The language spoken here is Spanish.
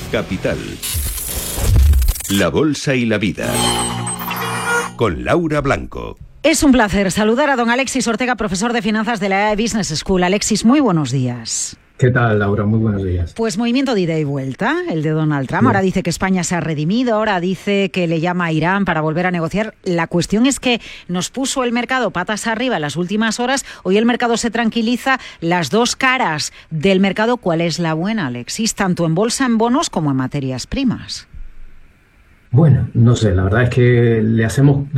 Capital. La bolsa y la vida. Con Laura Blanco. Es un placer saludar a don Alexis Ortega, profesor de finanzas de la EAE Business School. Alexis, muy buenos días. ¿Qué tal, Laura? Muy buenos días. Pues movimiento de ida y vuelta, el de Donald Trump. Ahora dice que España se ha redimido, ahora dice que le llama a Irán para volver a negociar. La cuestión es que nos puso el mercado patas arriba en las últimas horas. Hoy el mercado se tranquiliza. Las dos caras del mercado, ¿cuál es la buena, Alexis? Tanto en bolsa, en bonos, como en materias primas. Bueno, no sé, la verdad es que le hacemos